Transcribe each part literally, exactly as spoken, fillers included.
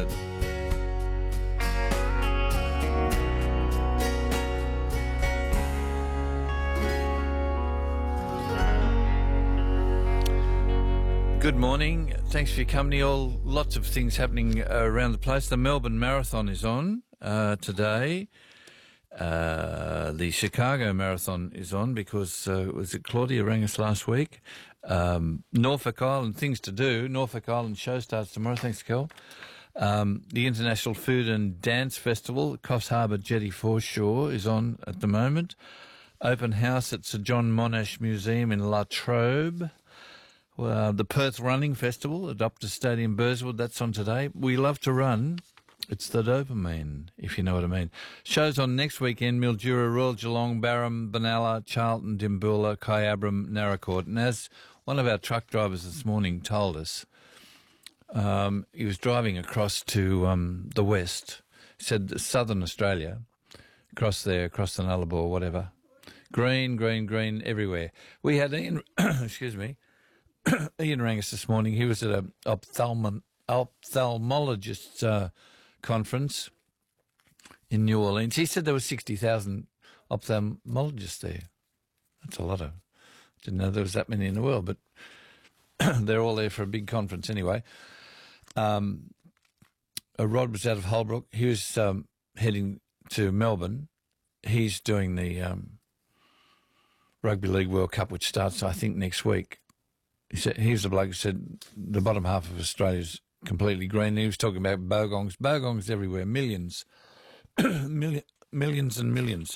Unlimited. Good morning. Thanks for your company. All lots of things happening uh, around the place. The Melbourne Marathon is on uh, today. Uh, the Chicago Marathon is on because uh, was it Claudia rang us last week. Um, Norfolk Island, things to do. Norfolk Island show starts tomorrow. Thanks, Kel. Um, the International Food and Dance Festival, Coffs Harbour Jetty Foreshore, is on at the moment. Open house at Sir John Monash Museum in La Trobe. Uh, the Perth Running Festival at Optus Stadium, Burswood, that's on today. We love to run. It's the dopamine, if you know what I mean. Shows on next weekend: Mildura, Royal Geelong, Barham, Benalla, Charlton, Dimboola, Kyabram, Naracoorte. And as one of our truck drivers this morning told us, um, he was driving across to um, the west, he said southern Australia, across there, across the Nullarbor, whatever. Green, green, green, everywhere. We had Ian, excuse me, Ian rang us this morning. He was at a ophthalm- ophthalmologist's uh, conference in New Orleans. He said there were sixty thousand ophthalmologists there. That's a lot of... Didn't know there was that many in the world, but they're all there for a big conference anyway. Um, uh, Rod was out of Holbrook. He was um, heading to Melbourne. He's doing the um, Rugby League World Cup, which starts, I think, next week. He said, here's the bloke who said the bottom half of Australia's completely green. He was talking about bogongs. Bogongs everywhere, millions, million, millions and millions.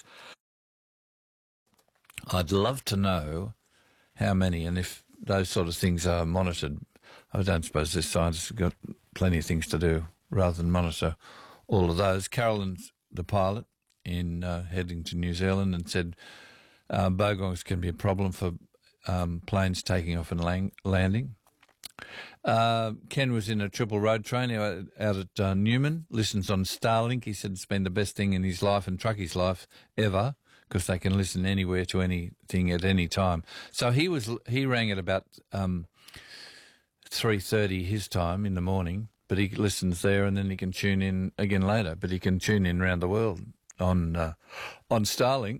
I'd love to know how many, and if those sort of things are monitored. I don't suppose the scientists have got plenty of things to do rather than monitor all of those. Carolyn's the pilot in uh, heading to New Zealand and said uh, bogongs can be a problem for Um, planes taking off and lang- landing. Uh, Ken was in a triple road train out, out at uh, Newman, listens on Starlink. He said it's been the best thing in his life and truckie's life ever because they can listen anywhere to anything at any time. So he was he rang at about um, three thirty his time in the morning, but he listens there and then he can tune in again later, but he can tune in around the world on, uh, on Starlink.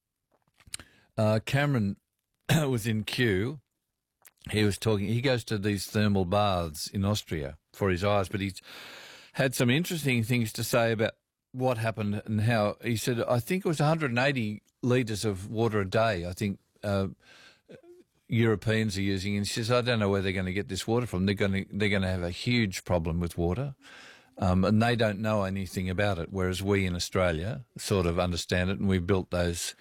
Uh, Cameron was in Kew. He was talking, he goes to these thermal baths in Austria for his eyes, but he's had some interesting things to say about what happened and how. He said, I think it was one hundred eighty litres of water a day, I think uh, Europeans are using. And he says, I don't know where they're going to get this water from. They're going to, they're going to have a huge problem with water. Um, and they don't know anything about it, whereas we in Australia sort of understand it, and we've built those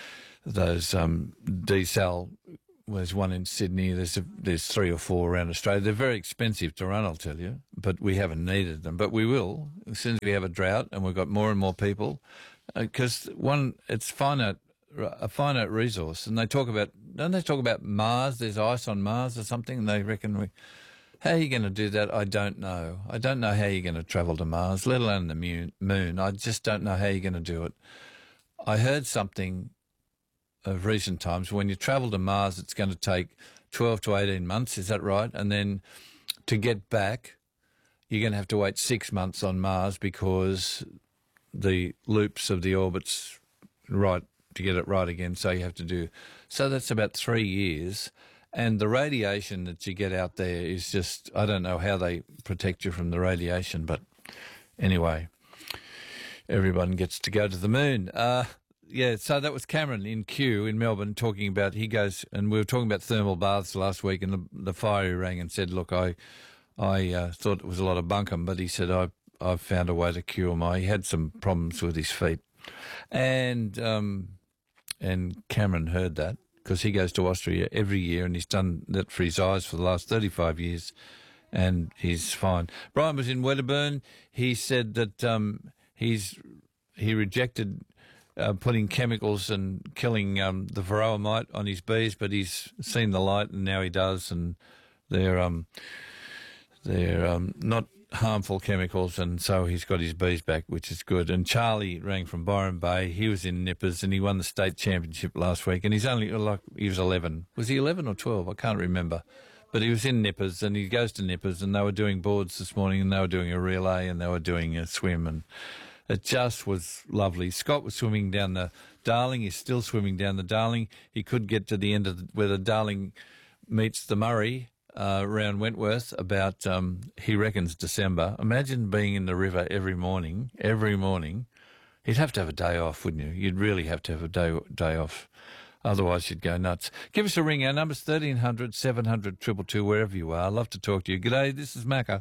Those um, desal, there's one in Sydney, there's a, there's three or four around Australia. They're very expensive to run, I'll tell you, but we haven't needed them. But we will, as soon as we have a drought and we've got more and more people, because uh, one, it's finite, a finite resource. And they talk about, don't they talk about Mars, there's ice on Mars or something, and they reckon we, how are you going to do that? I don't know. I don't know how you're going to travel to Mars, let alone the moon. I just don't know how you're going to do it. I heard something of recent times, when you travel to Mars, it's going to take twelve to eighteen months, is that right? And then to get back, you're going to have to wait six months on Mars because the loops of the orbit's right to get it right again, so you have to do... So that's about three years, and the radiation that you get out there is just... I don't know how they protect you from the radiation, but anyway, everyone gets to go to the moon. Uh... Yeah, so that was Cameron in Kew in Melbourne talking about, he goes, and we were talking about thermal baths last week, and the, the fire rang and said, look, I I uh, thought it was a lot of bunkum, but he said, I, I've found a way to cure my, he had some problems with his feet. And, um, and Cameron heard that because he goes to Austria every year and he's done that for his eyes for the last thirty-five years and he's fine. Brian was in Wedderburn. He said that um, he's he rejected... Uh, putting chemicals and killing um, the varroa mite on his bees, but he's seen the light and now he does, and they're um, they're um, not harmful chemicals, and so he's got his bees back, which is good. And Charlie rang from Byron Bay. He was in Nippers and he won the state championship last week, and he's only like he was eleven. Was he eleven or twelve? I can't remember. But he was in Nippers, and he goes to Nippers, and they were doing boards this morning, and they were doing a relay, and they were doing a swim, and it just was lovely. Scott was swimming down the Darling. He's still swimming down the Darling. He could get to the end of the, where the Darling meets the Murray uh, around Wentworth about, um, he reckons, December. Imagine being in the river every morning, every morning. You'd have to have a day off, wouldn't you? You'd really have to have a day day off. Otherwise, you'd go nuts. Give us a ring. Our number's thirteen hundred, seven hundred, two two two, wherever you are. I'd love to talk to you. G'day, this is Macca.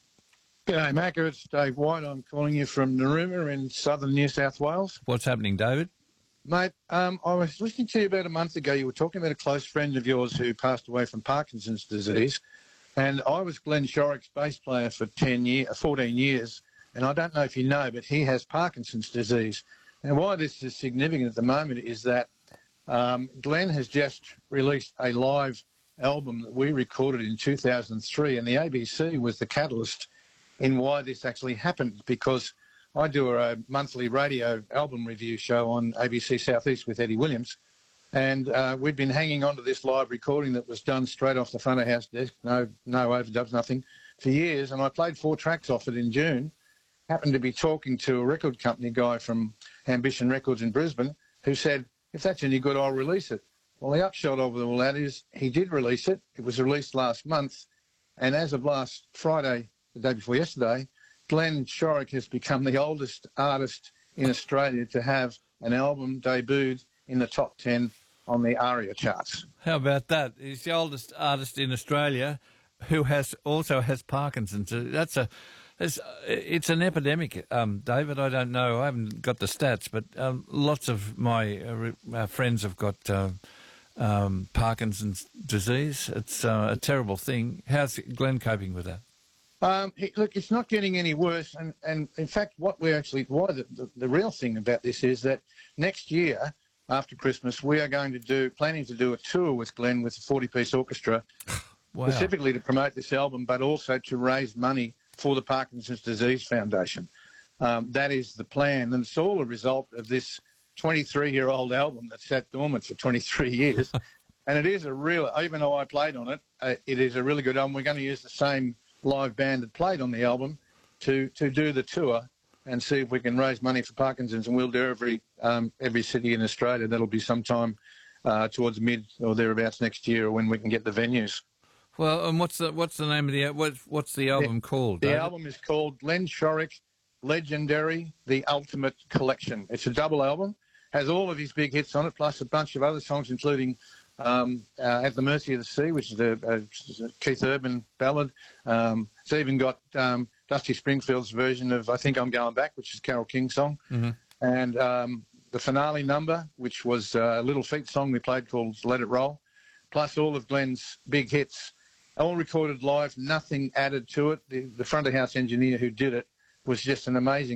G'day, Macca. It's Dave White. I'm calling you from Narooma in southern New South Wales. What's happening, David? Mate, um, I was listening to you about a month ago. You were talking about a close friend of yours who passed away from Parkinson's disease. And I was Glenn Shorrock's bass player for ten year, fourteen years. And I don't know if you know, but he has Parkinson's disease. And why this is significant at the moment is that um, Glenn has just released a live album that we recorded in two thousand three, and the A B C was the catalyst in why this actually happened, because I do a monthly radio album review show on A B C Southeast with Eddie Williams, and uh, we'd been hanging on to this live recording that was done straight off the front of house desk, no, no overdubs, nothing, for years, and I played four tracks off it in June. Happened to be talking to a record company guy from Ambition Records in Brisbane who said, if that's any good, I'll release it. Well, the upshot of all that is he did release it. It was released last month. And as of last Friday, the day before yesterday, Glenn Shorrock has become the oldest artist in Australia to have an album debuted in the top ten on the ARIA charts. How about that? He's the oldest artist in Australia who has also has Parkinson's. That's a... It's, it's an epidemic, um, David. I don't know. I haven't got the stats, but um, lots of my uh, uh, friends have got uh, um, Parkinson's disease. It's uh, a terrible thing. How's Glenn coping with that? Um, he, look, it's not getting any worse. And, and in fact, what we're actually, why the, the, the real thing about this is that next year, after Christmas, we are going to do, planning to do a tour with Glenn with a forty-piece orchestra, wow. Specifically to promote this album, but also to raise money for the Parkinson's Disease Foundation. Um, that is the plan, and it's all a result of this twenty-three-year-old album that sat dormant for twenty-three years. And it is a real, even though I played on it, uh, it is a really good album. We're going to use the same live band that played on the album to, to do the tour and see if we can raise money for Parkinson's, and we'll do every, um, every city in Australia. That'll be sometime uh, towards mid or thereabouts next year, or when we can get the venues. Well, and what's the what's the name of the what, what's the album the, called? The David? album is called Glenn Shorrock Legendary: The Ultimate Collection. It's a double album, has all of his big hits on it, plus a bunch of other songs, including um, uh, "At the Mercy of the Sea," which is a, a Keith Urban ballad. Um, it's even got um, Dusty Springfield's version of "I Think I'm Going Back," which is Carole King's song, mm-hmm. and um, the finale number, which was a Little Feat song we played called "Let It Roll," plus all of Glenn's big hits. All recorded live, nothing added to it. The, the front of house engineer who did it was just an amazing